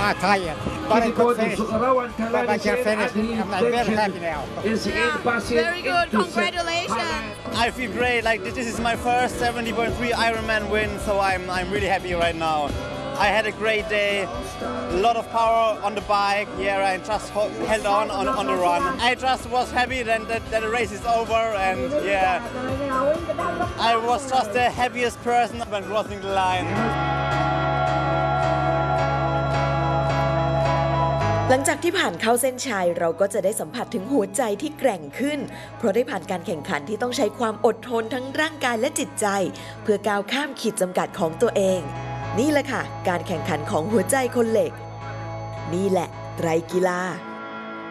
my tired, but I could finish. But I can finish. I'm very happy now. Very good. Congratulations. I feel great. Like this is my first 70.3 Ironman win, so I'm really happy right now. I had a great day, a lot of power on the bike. Yeah, I just held on the run. I just was happy that the race is over, and yeah, I was just the happiest person when crossing the line. หลังจากที่ผ่านเข้าเส้นชัยเราก็จะได้สัมผัสถึงหัวใจที่แกร่งขึ้นเพราะได้ผ่านการแข่งขันที่ต้องใช้ความอดทนทั้งร่างกายและจิตใจเพื่อก้าวข้ามขีดจำกัดของตัวเองนี่แหละค่ะการแข่งขันของหัวใจคนเหล็กนี่แหละไตรกีฬา